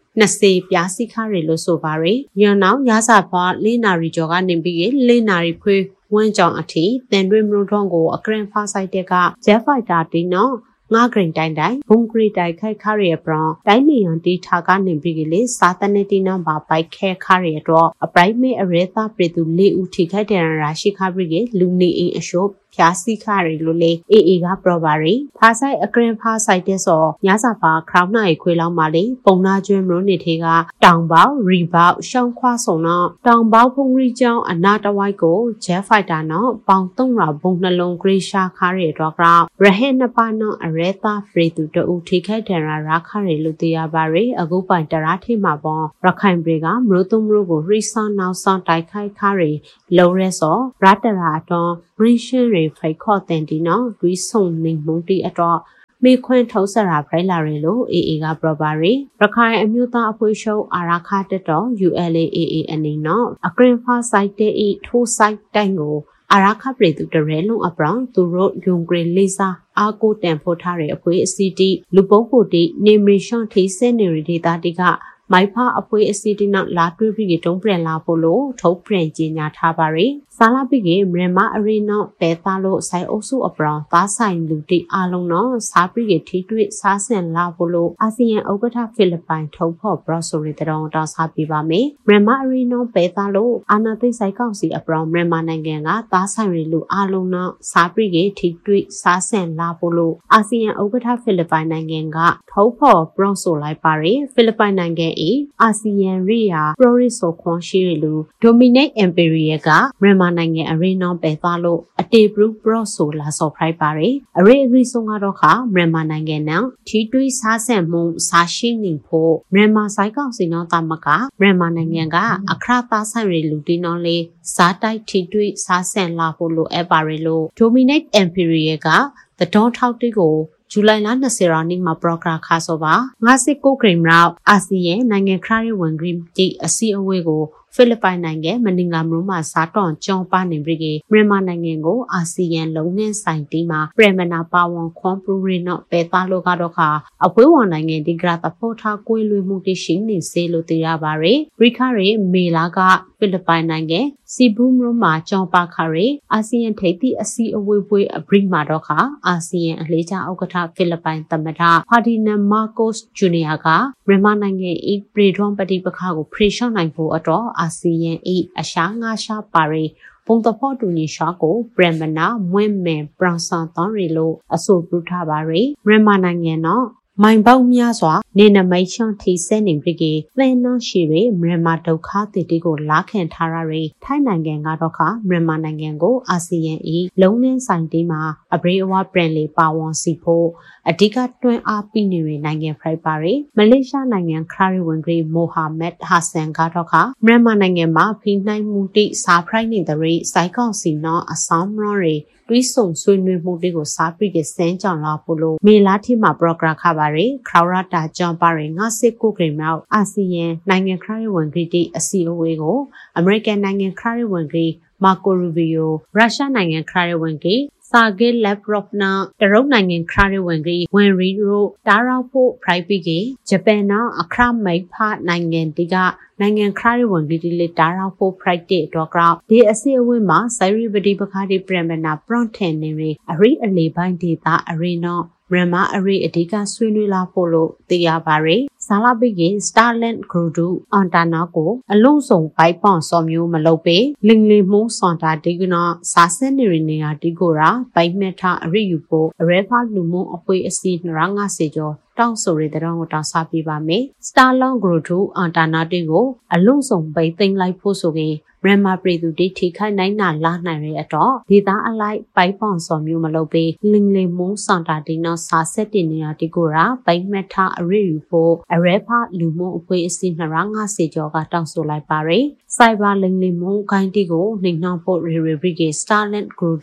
Nasi Piasi Carilo Sovari, Yanao Yazapa, Linari Joga Nimbi, Linari Pui, Wen Jong Ati, then Rimrutongo, a grandpa Saiteka, Jeffai Datino. Nga green dine dine, hungry die carrier brown, dining on the Tagan in Bigili, Satanity number by care carrier draw, a bright me a retha pretu le utika and rashi cabrigate, luni in a shop, Piasi carry lule, Eiga probari, Pasai a grandpa sightes or Yazapa, Crown Equila Mali, Bona Jim Runitiga, down bow, rebow, Shang Quasona, down bow Pong region, and not a white go, Jeff Idano, Bangton Rab, Bonalong Grisha carrier draw, Rehena Pano, a Reta free to the Utika Terra Rakari Lutia Barry, a go by Darati Mabon, Rakhaim Brigam, Rotum Rugo, Rison now sound like Kari, Low Reso, Rataraton, Green Fai Cotentino, we soon link Monty at all. May Quen Tosara Prelarelo, Ega Brobari, Rakai Amuta Apuisho, Araka Teto, U L A A and no, a grandpa site e two site tango, Araka Breed to the Relo Abron to road Yung Green Lisa, Argo Tempotare Apui City, Luboko de, Namation T Seneri Dadiga. My pa apoi a city not latri bigiton prela polo, top prengina tabari, Sala bigi, Rema arena, Petalo, sai also a brown, Tasa in Luti Alono, Sabri Titri, Sassen Lavolo, Asian Ogata Philippine, Topo, Brosori, the Don Das Happy Bame, Rema arena, Petalo, another psychosi a brown Rema Nanganga, Tasa Rilu Alona, Sabri Titri, Sassen Lavolo, Asian Ogata Philippine Nanganga, Topo, Broso Lipari, Philippine Nanganga. ASEAN Ria, Proriso Quanshirilu, Dominate Empiriaga, Remanang Arena Bethalo, a Debru Broso Lasso Pripari, a Regrisongaroka, Remanangena, Titui Sasen Moon Sashi Nimpo, Rema Saikosino Tamaka, Remananga, a Krata Sari Ludinole, Satai Titui Sasen Lapolo Ebarilo, Dominate Empiriaga, the don't how to go. July Lana surrounding my program Casova, Masiko Cream Route, ASEAN, Nangan Crary one green tea, a sea away go, Philippine Nangan, Maningam Ruma, Saturn, John Pan in Brigade, Rema Nangango, ASEAN, Longan Saintima, Bremana Pawon, Compru Reno, Betalo Gadoka, a Puan Nangan, the Grata Pota, Quilu Mutishin in Selo Tiabare, Ricare, Milaga, Philippine Nangan, Sibum Roma, John Bakare, ASEAN Tati, a sea away, a bring Madoka, ASEAN, later Okata. Philippine Tamata, Padina Marcos Juniaga, Remanange e Bredron Padi Bakago, Pressure nine for a draw, ASEAN e Ashanga Shapari, Pontapotuni Shako, Bremana, Mwemme, Branson Tonrilo, Aso Brutabari, Remanangeno. Mein Baumyaswa, Nina Machon T sending brigade, Lena Shiri, Remato Kati Digo Lak and Tarare, Tainangangadoka, Remanangango, ASEAN E, Lonen Sandima, a Brewa Brenly Bawon Sipo, a Diga Twin Arpiniri Nangan Pripari, Malaysia Nangan Kari Wengri Mohammed Hassan Gadoka, Remanangama, Pinai Muti, Saprani the Re, Saikon Sino, a Samrori. We soon soon we moved to Sabri the Saint John Lapolo, Milatima Brogra Cabaret, Crowrata John Barry, Nasico Grim out, ASEAN, Nangan Crary Wengri, a C O A go, American Nangan Crary Wengri, Marco Rubio, Russia Nangan Crary Wengri, Sargil Lepropna, the road Nangan Crary Wengri, when Rio, Darapo, Pripigi, Japana, a cram make part Nangan Diga. Nangan Crary one little Dara for Pride Day Dogra. They a say away ma, Siri Badi Bakadi Bremana, Bronten name, a re a lay by data arena, Brema a re a diga swinula polo, the Yabare, Salabigi, Starland Crudu, Antanago, Alonso, Pipon Somu Malope, Lingli Mo Santa Diguna, Sasenirinia Digora, by Meta Ryupo, a Repa Lumo of way a seed Ranga Sejo. Sorry, the wrong Sapi Bame, Starlong grew to Antanadigo, a lonesome by thing like Posoge, Rema Bredu de Tika Nina Lanare at all, did that alike by Pons or Mumalope, Lingle Mo Santa Dina Sasetinia Digora, by Meta Ryupo, a repa Lumo Ways in Naranga Sejoga Tanso like Barre, Cyber Lingle Mo Kindigo, Nignan Port River Brigade, Starland grew to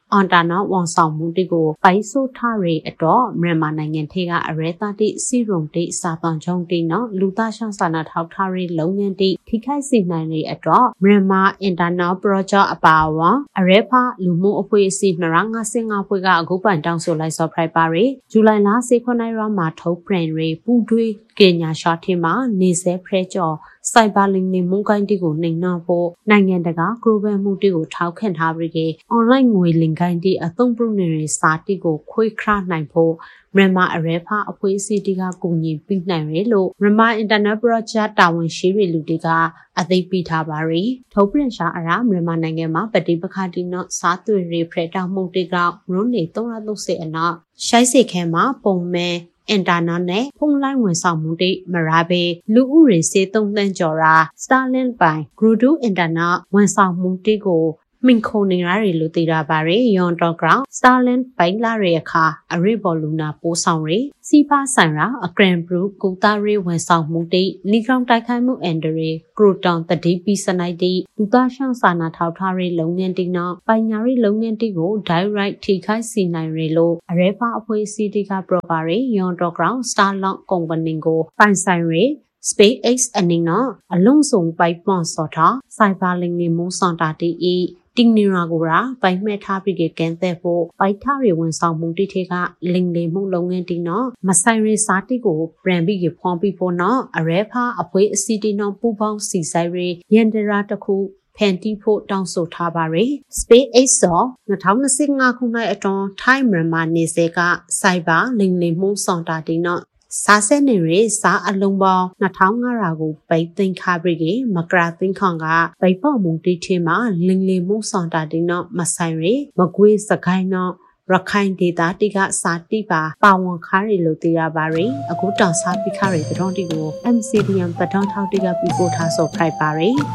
အွန်တာနာဝန်ဆောင်မှုတွေကိုပိုက်ဆို့ထားရတော့မြန်မာနိုင်ငံထဲကအရဲသားတိစီရုံတိစာပန်ချုံတိနော်လူသားရှောင်းစာနာထောက်ထားရလုံငန်းတိထိခိုက်စေနိုင်ရတော့မြန်မာအင်တာနယ်ပရောဂျက်အပါအဝင်အရဲဖာလူမှုအဖွဲ့အစည်းနှစ်ငါးစင်ငါဖွဲ့ကအခုပန်တောင်းဆိုလိုက်ဆော့ဖရိုက်ပါရီဇူလိုင်လ၁၉ရက်မှာထုတ်ပြန်ရပူတွေးကညာရှာထင်းမှာနေစဲဖရဲကျော်စိုက်ဘာလင်းနေမုန်ကိုင်းတီကိုနှိမ်နှောဖို့နိုင်ငံတကာဂလိုဘယ်မှုတီကိုထောက်ခံထားပြီးကအွန်လိုင်းငွေလင်ကိုင်းတီအသုံးပြုနေတဲ့စာတီကိုခွေခရနိုင်ဖို့မြန်မာအရဲဖာအဖွဲ့အစည်းတီကကူညီပေးနိုင်ရလို့မြန်မာအင်တာနက်ပရောဂျက်တာဝန်ရှိတဲ့လူတွေကအသိပေးထားပါရီထုတ်ပြန်ရှာအရာမြန်မာနိုင်ငံမှာပဋိပက္ခတီနော်စားသွေးရဖရက်တောက်မှုတီကရုံးနေ၃၃၀အနာရှိုက်စိတ်ခဲမှာပုံမဲအင်တာနက်နဲ့ဖုန်းလိုင်းဝန်ဆောင်မှုတွေမရာဘေလူဦးရေစေသုံးသန်းကျော်ရာ Starlink ပိုင် Grudu အင်တာနက်ဝန်ဆောင်မှုတွေကိုမင်ခုံနေရရလို့သိတာပါရယ်ယွန်တော့ဂရောင်း Starlink ပိုင်လာရအခါအရိဘော်လူနာပိုးဆောင်ရစီပါဆိုင်ရာအဂရန်ဘရူကူတာရီဝန်ဆောင်မှုတွေလီကောင်တိုက်ခိုက်မှုအန်ဒရီကရိုတောင်တတိပီစနိုက်တီလူသားရှောင်းစာနာထောက်ထားရလုံငန်းတိနော်ပိုင်ညာရီလုံငန်းတိကို direct ထိခိုက်စီနိုင်ရလို့အရဲဖာအဖွဲ့အစည်းတွေကပရပါရယ်ယွန်တော့ဂရောင်း Starlink ကုမ္ပဏီကိုပိုင်ဆိုင်ရSpaceX အနေနဲ့အလုံးစုံပိုက်ပွန်စောတာစိုက်ဘာလင်းနေမုံစန်တာတီအီတင်းနီရာကိုရာပိုင်မဲ့ထားပြီးကန်တဲ့ဖို့ပိုက်ထားရဝန်ဆောင်မှုတိထေကလင်းလေမှုလုပ်ငန်းတင်းနော်မဆိုင်ရစားတိကိုပြန်ပြီးဖွန်ပြီးဖို့နော်အရဲဖာအဖွဲအစီတီနော်ပူပေါင်းစီဆိုင်ရရန်ဒရာတခုဖန်တီဖို့တောင်းဆိုထားပါရယ် SpaceX ဆို၂၀၂၅ခုနှစ်အတွင်းထိုင်းမြန်မာနေစေကစိုက်ဘာလင်းလေမှုစန်တာတင်းနော်စာဆက်နေရစာအလုံးပေါင်း၂၅၀၀ကိုပိတ်သိမ်းခါပြီးကမကရာသိန်းခေါင်ကပိတ်ပေါ်မှုတိထင်းမှာလင်းလီမှုဆောင်တာတင်းတော့မဆိုင်ရမကွေးစကိုင်းတော့ရခိုင်ဒေသတိကစာတိပါပါဝန်ခါရီလို့သိရပါရယ်အခုတောင်စားပိခါရီတတော်တီကို အမ် စီ ဒီ အမ် ပတောင်းထောက်တိကပြပို့ထားဆိုဖိုက်ပါရယ်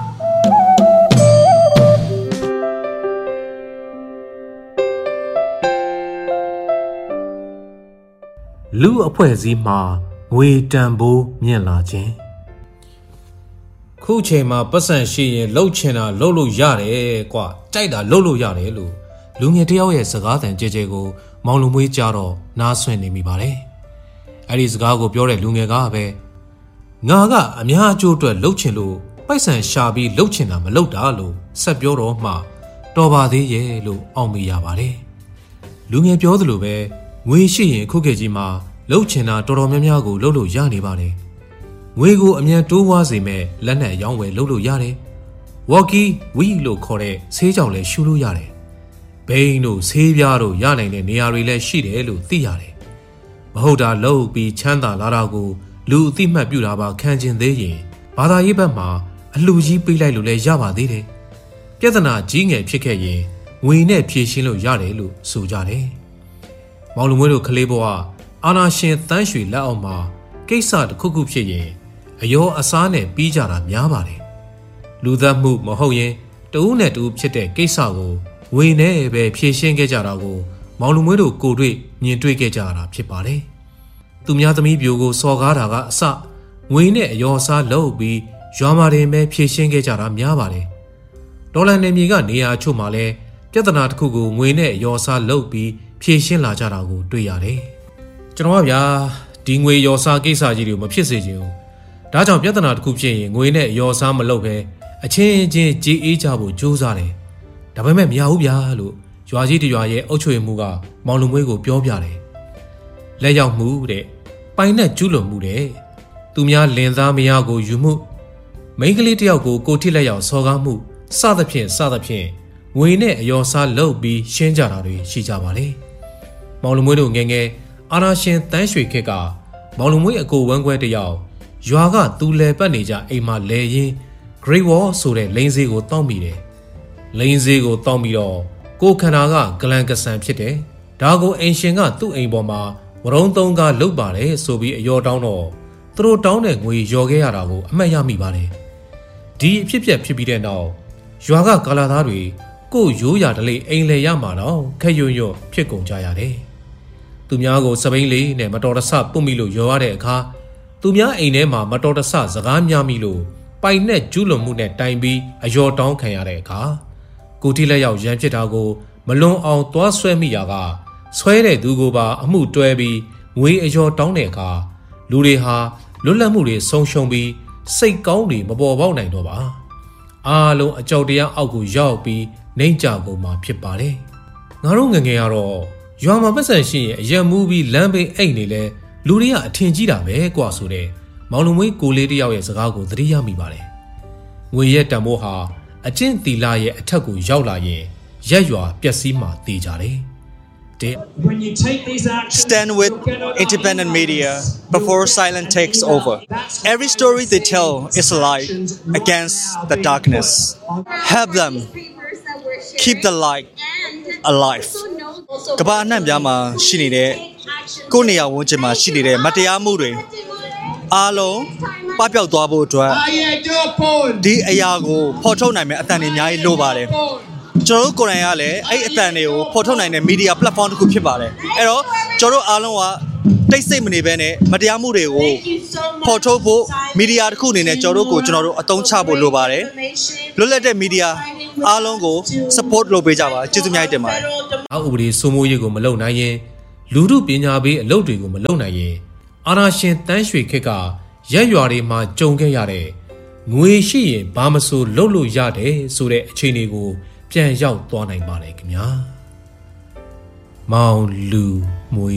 လူအဖွဲ့အစည်းမှာငွေတန်ဖိုးမြင့်လာခြင်းခုချိန်မှာပတ်စံရှိရင်လှုပ်ချင်တာလှုပ်လို့ရတယ်ကွာကြိုက်တာလှုပ်လို့ရတယ်လို့လူငယ်တယောက်ရဲ့စကားသံကြဲကြဲကိုမောင်လူမွေးကြတော့နားဆွင့်နေမိပါတယ်အဲ့ဒီစကားကိုပြောတဲ့လူငယ်ကပဲငါကအများအကျိုးအတွက်လှုပ်ချင်လို့ပိုက်ဆံရှာပြီးလှုပ်ချင်တာမလှုပ်တာလို့ဆက်ပြောတော့မှတော်ပါသေးရဲ့လို့အောက်မေ့ရပါတယ်လူငယ်ပြောသလိုပဲငွေရှိရင်ခုခေတ်ကြီးမှာလှုပ်ချင်တာတော်တော်များများကိုလှုပ်လို့ရနေပါတယ်ငွေကိုအမြန်တိုးဝါးစေမဲ့လက်နက်ရောင်းဝယ်လှုပ်လို့ရတယ်ဝေါ်ကီဝီလို့ခေါ်တဲ့ဆေးကြောင်လည်းရှူလို့ရတယ်ဘိန်းတို့ဆေးပြားတို့ရနိုင်တဲ့နေရာတွေလည်းရှိတယ်လို့သိရတယ်မဟုတ်တာလှုပ်ပြီးချမ်းသာလာတာကိုလူအသိမှတ်ပြုတာပါခံကျင်သေးရင်ဘာသာရေးဘက်မှာအလှကြီးပေးလိုက်လို့လည်းရပါသေးတယ်ပြဿနာကြီးငယ်ဖြစ်ခဲ့ရင်ငွေနဲ့ဖြေရှင်းလို့ရတယ်လို့ဆိုကြတယ်မောင်လူမွေးတို့ကလေးဘဝအာနာရှင်တန်းရွှေလက်အောက်မှာကိစ္စတစ်ခုခုဖြစ်ရင်အယောအစားနဲ့ပြီးကြတာများပါတယ်လူသက်မှုမဟုတ်ရင်တဦးနဲ့တဦးဖြစ်တဲ့ကိစ္စကိုဝေနဲ့ပဲဖြေရှင်းခဲ့ကြတာကိုမောင်လူမွေးတို့ကိုတွေ့မြင်တွေ့ခဲ့ကြတာဖြစ်ပါတယ်သူများသမီးပြိုကိုစော်ကားတာကအစငွေနဲ့အယောအစားလုပ်ပြီးရွာမှာတင်ပဲဖြေရှင်းခဲ့ကြတာများပါတယ်ဒေါ်လာနယ်မြေကနေရာချို့မှာလဲပြဿနာတစ်ခုကိုငွေနဲ့အယောအစားလုပ်ပြီးဖြေရှင်းလာကြတာကိုတွေ့ရတယ်ကျွန်တော်ကဗျာဒီငွေရောစားကိစ္စကြီးတွေကိုမဖြစ်စေချင်ဘူးဒါကြောင့်ပြဿနာတစ်ခုဖြစ်ရင်ငွေနဲ့ရောစားမလုပ်ပဲအချင်းချင်းကြေးအေးကြဖို့ကြိုးစားတယ်ဒါပေမဲ့မရဘူးဗျာလို့ရွာကြီးတရွာရဲ့အုပ်ချုပ်ရေးမှူးကမောင်လူမွေးကိုပြောပြတယ်လက်ရောက်မှုတဲ့ပိုင်နဲ့ကျူးလွန်မှုတဲ့သူများလင်သားမယားကိုယူမှုမိန်းကလေးတယောက်ကိုကိုထိလက်ရောက်စော်ကားမှုစသဖြင့်စသဖြင့်ငွေနဲ့အယောစားလုပ်ပြီးရှင်းကြတာတွေရှိကြပါလေမောင်လူမွေးတို့ငယ်ငယ်အာနာရှင်တန်းရွှေခက်ကမောင်လူမွေးအကိုဝမ်းခွဲတယောက်ရွာကသူလဲပတ်နေကြအိမ်မှာလဲရင်း Great Wall ဆိုတဲ့လိန်စေးကိုတောင်းမိတယ်လိန်စေးကိုတောင်းပြီးတော့ကိုခန္ဓာကဂလန်ကဆန်ဖြစ်တယ်ဒါကိုအိမ်ရှင်ကသူ့အိမ်ပေါ်မှာဝရုံသုံးကားလုတ်ပါတယ်ဆိုပြီးအယောတောင်းတော့သူတို့တောင်းတဲ့ငွေယော်ခဲ့ရတာကိုအမှတ်ရမိပါတယ်ဒီအဖြစ်ပြက်ဖြစ်ပြီးတဲ့နောက်ရွာကကာလာသားတွေကိုရိုးရာတလေးအိမ်လေရမှာတော့ခက်ရွံ့ရွံ့ဖြစ်ကုန်ကြရတယ်သူများကိုစပိန်လေးနဲ့မတော်တဆပုတ်မိလို့ရောရတဲ့အခါသူများအိမ်ထဲမှာမတော်တဆစကားများမိလို့ပိုင်နဲ့ကျူးလွန်မှုနဲ့တိုင်ပြီးအယောတောင်းခံရတဲ့အခါကိုတိလက်ရောက်ရန်ဖြစ်တာကိုမလွန်အောင်သွားဆွဲမိရာကဆွဲတဲ့သူကိုပါအမှုတွဲပြီးငွေအကျော်တောင်းတဲ့အခါလူတွေဟာလွတ်လပ်မှုတွေဆုံးရှုံးပြီးစိတ်ကောင်းတွေမပေါ်ပေါက်နိုင်တော့ပါအားလုံးအကြောက်တရားအောက်ကိုရောက်ပြီးနှိမ့်ကြကုန်မှာဖြစ်ပါတယ်ငါတို့ငငယ်ကတော့ရွာမှာပတ်စံရှိရင်အရက်မူးပြီးလမ်းဘေးအိတ်နေလဲလူတွေကအထင်ကြီးတာပဲกว่าဆိုတဲ့မောင်လူမွေးကိုလေးတယောက်ရဲ့စကားကိုသတိရမိပါတယ်ငွေရဲ့တန်ဖိုးဟာအကျင့်သီလရဲ့အထက်ကိုရောက်လာရင်ရက်ရွာပျက်စီးမှာတည်ကြတယ် Stand with independent media before silence takes over. Every story they tell is a light against the darkness. Help them keep the light alive. ကမ္ဘာအနှံ့ပြားမှာရှိနေတဲ့ကိုယ့်နေရာဝန်းကျင်မှာရှိနေတဲ့မတရားမှုတွေအားလုံးပပျောက်သွားဖို့အတွက်ဒီအရာကိုဖော်ထုတ်နိုင်မယ့်အသံတွေအများကြီးလိုပါတယ်ကျွန်တော်တို့ကိုယ်တိုင်ကလည်းအဲ့အသံတွေကိုဖော်ထုတ်နိုင်တဲ့ media platform တစ်ခုဖြစ်ပါတယ်အဲ့တော့ကျွန်တော်တို့အားလုံးကတိတ်ဆိတ်မနေဘဲနဲ့မတရားမှုတွေကိုဖော်ထုတ်ဖို့ media တစ်ခုအနေနဲ့ကျွန်တော်တို့ကိုကျွန်တော်တို့အသုံးချဖို့လိုပါတယ်လွတ်လပ်တဲ့ media အားလုံးကို support လုပ်ပေးကြပါကျေးဇူးများတင်ပါတယ်အောက်ဥပဒေစိုးမိုးရေးကိုမလုပ်နိုင်ရင်လူထုပညာပေးအလုပ်တွေကိုမလုပ်နိုင်ရင်အာဏာရှင်တန်းရွှေခေတ်ကရက်ရွာတွေမှာကြုံခဲ့ရတဲ့ငွေရှိရင်ဘာမဆိုလုပ်လို့ရတယ်ဆိုတဲ့အခြေအနေကိုပြန်ရောက်သွားနိုင်ပါလေခင်ဗျာမောင်လူမွေ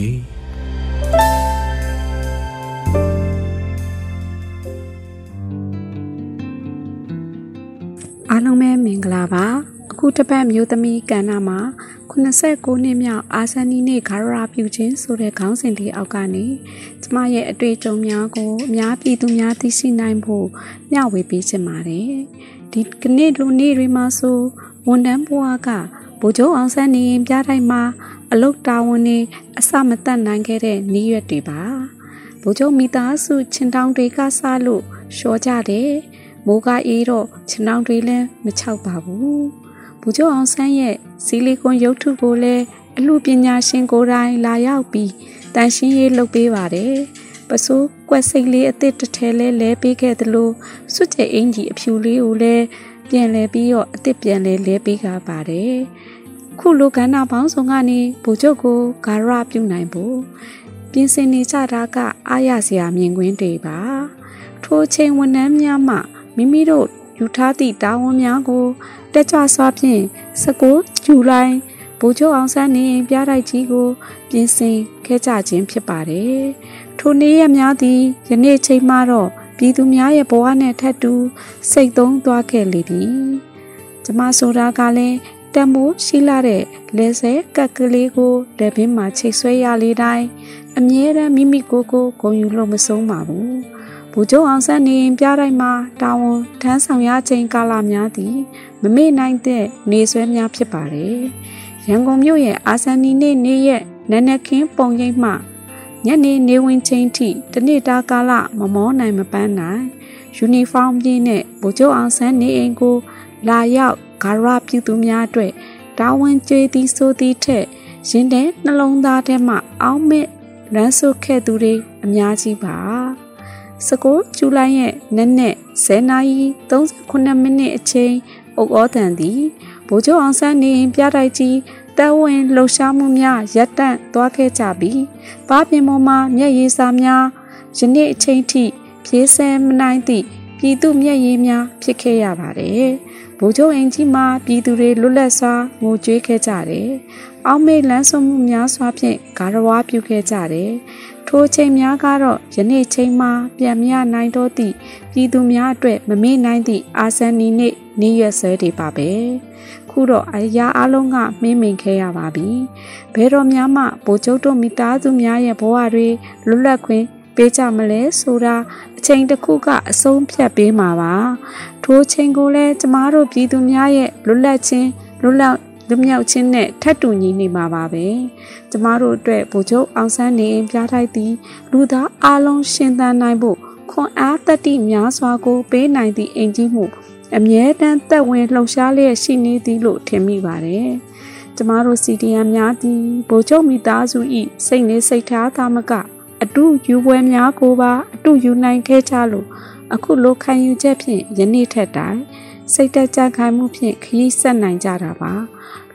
အားလုံးပဲမင်္ဂလာပါအခုတစ်ပတ်မျိုးသမီးကဏ္ဍမှာခုနှစ်ကိုနှစ်မြောက်အာဇာနည်နေ့ဂါရဝပြုခြင်းဆိုတဲ့ခေါင်းစဉ်လေးအောက်ကနေကျမရဲ့အတွေ့အကြုံများကိုအများပြည်သူများသိရှိနိုင်ဖို့မျှဝေပေးချင်ပါတယ်ဒီကနေ့လူနေ့တွေမှာဆိုဝန်ထမ်းဘဝကဗိုလ်ချုပ်အောင်ဆန်းနေရင်ပြတိုင်းမှာအလုတ်တာဝန်နေအစမတတ်နိုင်ခဲ့တဲ့နေ့ရက်တွေပါဗိုလ်ချုပ်မိသားစုချင်းတောင်တွေကစားလို့လျှော်ကြတယ်မိုးကအေးတော့ချင်းတောင်တွေလည်းမချောက်ပါဘူးဗိုလ်ချုပ်အောင်ဆန်းရဲ့စီလီကွန်ရုပ်ထုကိုလည်းအမှုပညာရှင်ကိုယ်တိုင်လာရောက်ပြီးတန်ရှင်းရေးလုပ်ပေးပါတယ်ပစိုးကွက်စိတ်လေးအသစ်တစ်ထဲလဲလဲပေးခဲ့သလိုစွတ်ကျဲအင်ကြီးအဖြူလေးကိုလည်းပြန်လဲပြီးတော့အသစ်ပြန်လဲလဲပေးကြပါတယ်ခုလိုကဏ္ဍပေါင်းစုံကနေဗိုလ်ချုပ်ကိုဂါရဝပြုနိုင်ဖို့ပြင်ဆင်နေကြတာကအားရစရာမြင်ကွင်းတွေပါထိုးချိန်ဝန်ထမ်းများမှမိမိတို့ယူထားသည့်တာဝန်များကိုတက်ကြွစွာဖြင့်၁၉ဇူလိုင်ဗိုလ်ချုပ်အောင်ဆန်းနေပြတိုက်ကြီးကိုပြင်ဆင်ခဲ့ကြခြင်းဖြစ်ပါတယ်ထိုနေ့ရက်များသည်ယနေ့ချိန်မှတော့ပြည်သူများရဲ့ဘဝနဲ့ထပ်တူစိတ်သုံးသွားခဲ့လေပြီကျမဆိုတာကလည်းတံမိုးရှိလာတဲ့လက်စဲကက်ကလေးကိုလက်ပင်မှာချိတ်ဆွဲရလေတိုင်းအမြဲတမ်းမိမိကိုယ်ကိုဂုဏ်ယူလို့မဆုံးပါဘူးဗိုလ်ချုပ်အောင်ဆန်းနေပြတိုင်းမှာတာဝန်ထမ်းဆောင်ရခြင်းကာလများသည်မမေ့နိုင်တဲ့နေဆွဲများဖြစ်ပါတယ်ရန်ကုန်မြို့ရဲ့အာဇာနည်နေ့နေ့ရက်နနက်ခင်းပုံရိပ်မှညနေနေဝင်ချင်းထိတနေ့တာကာလမမောနိုင်မပန်းနိုင်ယူနီဖောင်းပြည့်နဲ့ဗိုလ်ချုပ်အောင်ဆန်းနေအိမ်ကိုလာရောက်ဂါရဝပြုသူများအတွက်တာဝန်ကျေးသည်ဆိုသည်ထက်ရင်ထဲနှလုံးသားထဲမှာအောင်းမဲ့လမ်းဆုပ်ခဲ့သူတွေအများကြီးပါ၁၉ဇူလိုင်ရဲ့နက်နက်၁၀နာရီ၃၉မိနစ်အချိန်အုတ်ဩတန်သည်ဗိုလ်ချုပ်အောင်ဆန်းနေပြတိုက်ကြီးတပ်ဝင်လှုပ်ရှားမှုများရပ်တန့်သွားခဲ့ကြပြီးဘာပင်ပေါ်မှာမျက်ရည်စာများယနေ့အချိန်ထိဖြည့်ဆဲမနိုင်သည့်ပြည်သူမျက်ရည်များဖြစ်ခဲ့ရပါတယ်ဗိုလ်ချုပ်အင်ကြီးမှာပြည်သူတွေလွတ်လပ်စွာငိုကြွေးခဲ့ကြတယ်အောက်မေ့လန်းဆုံးမှုများစွာဖြင့်ဂါရဝပြုခဲ့ကြတယ်ထိုချိန်များကတော့ယနေ့ချိန်မှာပြန်မရနိုင်တော့သည့်ပြည်သူများအတွက်မမေ့နိုင်သည့်အာဇာနည်နေ့နေ့ရက်စွဲတွေပါပဲခုတော့အရာအလုံးကမင်းမင်ခဲ့ရပါပြီဘယ်တော့များမှဗိုလ်ချုပ်တို့မိသားစုများရဲ့ဘဝတွေလွတ်လပ်ခွင့်ပေးကြမလဲဆိုတာအချိန်တစ်ခုကအဆုံးဖြတ်ပေးမှာပါထိုချိန်ကိုလည်းကျမတို့ပြည်သူများရဲ့လွတ်လပ်ခြင်းလွတ်လပ်လူမြောက်ခြင်းနဲ့ထပ်တူညီနေမှာပါပဲကျမတို့အတွက်ဗိုလ်ချုပ်အောင်ဆန်းနေပြထိုက်သည်လူသားအလုံးရှင်သန်နိုင်ဖို့ခွန်အားတတိများစွာကိုပေးနိုင်သည့်အင်ကြီးမှုအမြဲတမ်းသက်ဝင်လှုပ်ရှားလျက်ရှိနေသည်လို့ထင်မိပါတယ်ကျမတို့စီဒီအမ်များသည်ဗိုလ်ချုပ်မိသားစု၏စိတ်နေစိတ်ထားသားမကအတူယူပွဲများကိုပါအတူယူနိုင်ခဲ့ကြလို့အခုလိုခံယူချက်ဖြင့်ယနေ့ထက်တိုင်စိတ်တက်ကြခိုင်မှုဖြင့်ခရီးဆက်နိုင်ကြတာပါ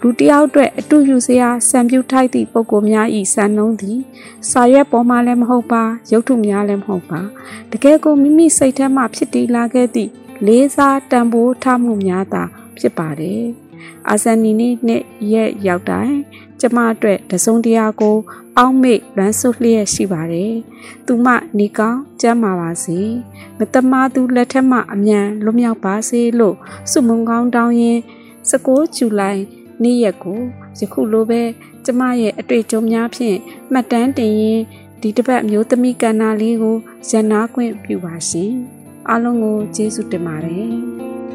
လူတယောက်အတွက်အတူယူစရာစံပြုထိုက်သည့်ပုံကိုများဤစံနှုံးသည်စာရွက်ပေါ်မှာလည်းမဟုတ်ပါရုပ်ထုများလည်းမဟုတ်ပါတကယ်ကိုမိမိစိတ်ထဲမှဖြစ်တည်လာခဲ့သည့်လေးစားတန်ဖိုးထားမှုများသာဖြစ်ပါတယ်အာဇာနည်နေ့နဲ့ရက်ရောက်တိုင်းကျမအတွက်တစုံတရာကိုအောက်မေ့လွမ်းဆွလျက်ရှိပါတယ်သူမနေကောင်းကျမ်းမာပါစေမတမားသူလက်ထက်မှအမြန်လွတ်မြောက်ပါစေလို့ဆုမွန်ကောင်းတောင်းရင်း၁၉ဇူလိုင်နေ့ရက်ကိုယခုလိုပဲကျမရဲ့အတွေ့အကြုံများဖြင့်မှတ်တမ်းတင်ရင်းဒီတစ်ပတ်မျိုးသမီးကဏ္ဍလေးကိုရန်နာခွင့်ပြုပါရှင်အားလုံးကိုကျေးဇူးတင်ပါတယ်